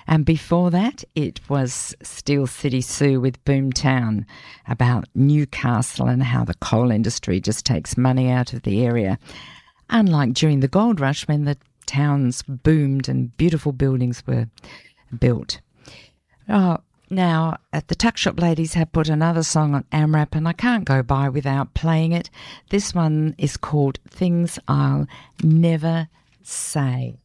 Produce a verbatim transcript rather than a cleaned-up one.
And before that, it was Steel City Sue with Boomtown, about Newcastle and how the coal industry just takes money out of the area. Unlike during the gold rush when the towns boomed and beautiful buildings were built. Oh, now, at the Tuck Shop Ladies have put another song on AMRAP, and I can't go by without playing it. This one is called Things I'll Never Say.